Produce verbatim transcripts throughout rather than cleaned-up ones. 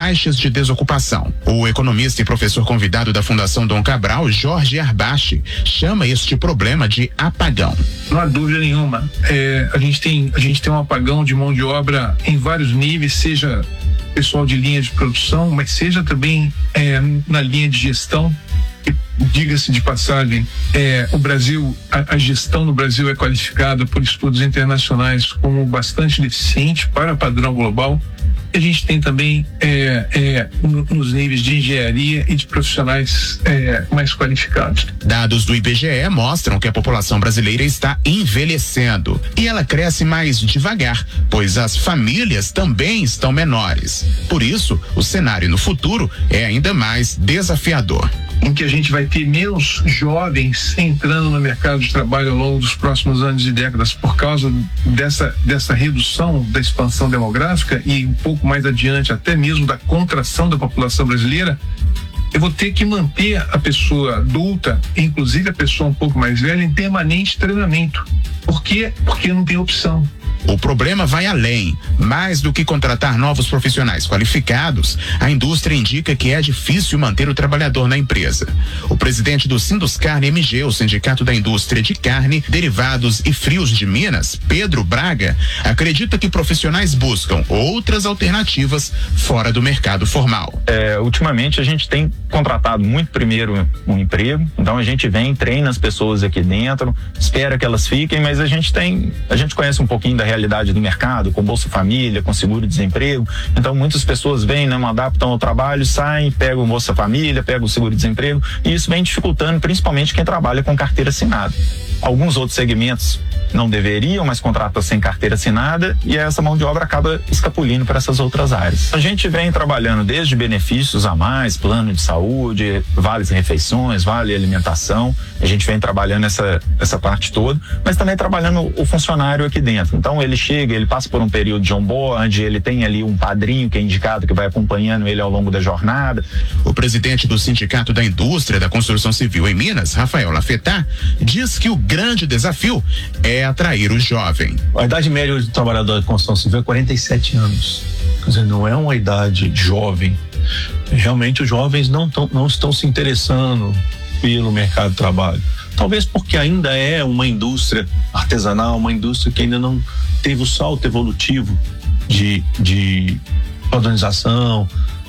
taxas de desocupação. O economista e professor convidado da Fundação Dom Cabral, Jorge Arbache, chama este problema de apagão. Não há dúvida nenhuma. É, a gente tem, a gente tem um apagão de mão de obra em vários níveis, seja pessoal de linha de produção, mas seja também é, na linha de gestão. Diga-se de passagem, é, o Brasil, a, a gestão no Brasil é qualificada por estudos internacionais como bastante deficiente para padrão global. A gente tem também é, é, no, nos níveis de engenharia e de profissionais é, mais qualificados. Dados do I B G E mostram que a população brasileira está envelhecendo e ela cresce mais devagar, pois as famílias também estão menores. Por isso, o cenário no futuro é ainda mais desafiador. Em que a gente vai ter menos jovens entrando no mercado de trabalho ao longo dos próximos anos e décadas por causa dessa, dessa redução da expansão demográfica e um pouco mais adiante até mesmo da contração da população brasileira, eu vou ter que manter a pessoa adulta, inclusive a pessoa um pouco mais velha, em permanente treinamento. Por quê? Porque não tem opção. O problema vai além. Mais do que contratar novos profissionais qualificados, a indústria indica que é difícil manter o trabalhador na empresa. O presidente do Sinduscarne M G, o Sindicato da Indústria de Carne, Derivados e Frios de Minas, Pedro Braga, acredita que profissionais buscam outras alternativas fora do mercado formal. É, ultimamente a gente tem contratado muito primeiro um emprego, então a gente vem, treina as pessoas aqui dentro, espera que elas fiquem, mas a gente tem, a gente conhece um pouquinho da realidade do mercado, com Bolsa Família, com seguro-desemprego. Então muitas pessoas vêm, não adaptam ao trabalho, saem, pegam o Bolsa Família, pegam o seguro-desemprego, e isso vem dificultando principalmente quem trabalha com carteira assinada. Alguns outros segmentos não deveriam, mas contratam sem carteira assinada e essa mão de obra acaba escapulindo para essas outras áreas. A gente vem trabalhando desde benefícios a mais, plano de saúde, vales refeições, vale alimentação, a gente vem trabalhando essa, essa parte toda, mas também trabalhando o funcionário aqui dentro. Então ele chega, ele passa por um período de onboard, ele tem ali um padrinho que é indicado que vai acompanhando ele ao longo da jornada. O presidente do Sindicato da Indústria da Construção Civil em Minas, Rafael Lafetá, diz que o grande desafio é atrair o jovem. A idade média do trabalhador de construção civil é quarenta e sete anos. Quer dizer, não é uma idade jovem. Realmente os jovens não, tão, não estão se interessando pelo mercado de trabalho. Talvez porque ainda é uma indústria artesanal, uma indústria que ainda não teve o salto evolutivo de, de padronização,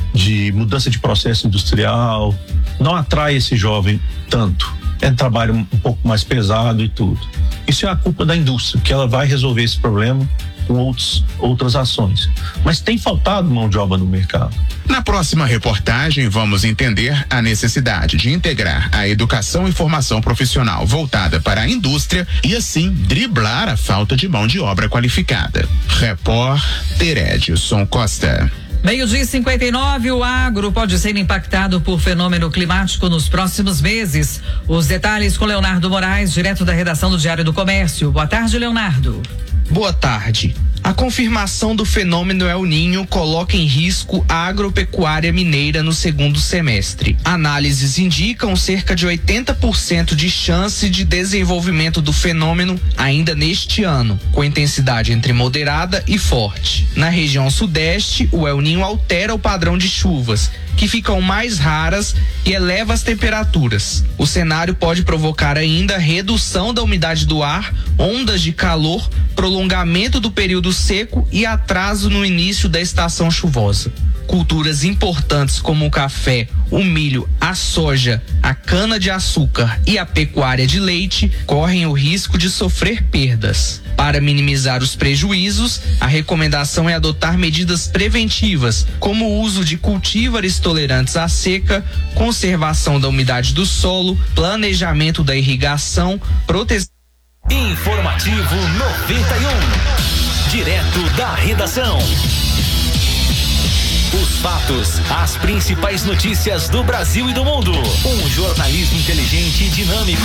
de mudança de processo industrial. Não atrai esse jovem tanto. É um trabalho um pouco mais pesado e tudo. Isso é a culpa da indústria, que ela vai resolver esse problema com outros, outras ações. Mas tem faltado mão de obra no mercado. Na próxima reportagem, vamos entender a necessidade de integrar a educação e formação profissional voltada para a indústria e assim driblar a falta de mão de obra qualificada. Repórter Edson Costa. Meio-dia e cinquenta e nove, o agro pode ser impactado por fenômeno climático nos próximos meses. Os detalhes com Leonardo Moraes, direto da redação do Diário do Comércio. Boa tarde, Leonardo. Boa tarde. A confirmação do fenômeno El Niño coloca em risco a agropecuária mineira no segundo semestre. Análises indicam cerca de oitenta por cento de chance de desenvolvimento do fenômeno ainda neste ano, com intensidade entre moderada e forte. Na região sudeste, o El Niño altera o padrão de chuvas, que ficam mais raras e eleva as temperaturas. O cenário pode provocar ainda redução da umidade do ar, ondas de calor, prolongamento do período seco e atraso no início da estação chuvosa. Culturas importantes como o café, o milho, a soja, a cana-de-açúcar e a pecuária de leite correm o risco de sofrer perdas. Para minimizar os prejuízos, a recomendação é adotar medidas preventivas, como o uso de cultívares tolerantes à seca, conservação da umidade do solo, planejamento da irrigação, proteção. Informativo noventa e um, direto da redação. Os fatos, as principais notícias do Brasil e do mundo. Um jornalismo inteligente e dinâmico.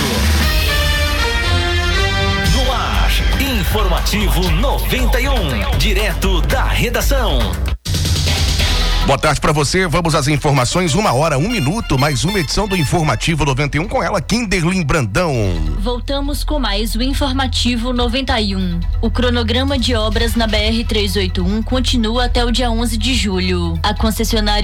No ar, Informativo noventa e um, direto da redação. Boa tarde para você, vamos às informações, uma hora, um minuto, mais uma edição do Informativo noventa e um com ela, Kinderlin Brandão. Voltamos com mais o Informativo noventa e um. O cronograma de obras na B R trezentos e oitenta e um continua até o dia onze de julho. A concessionária